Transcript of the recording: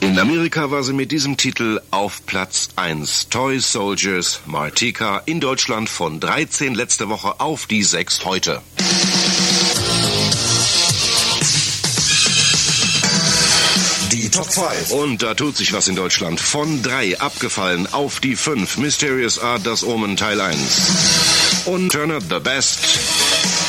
In Amerika war sie mit diesem Titel auf Platz 1. Toy Soldiers Martika, in Deutschland von 13 letzte Woche auf die 6 heute. Die Top 5. Und da tut sich was in Deutschland. Von 3 abgefallen auf die 5. Mysterious Art, das Omen Teil 1. Und Turner the Best.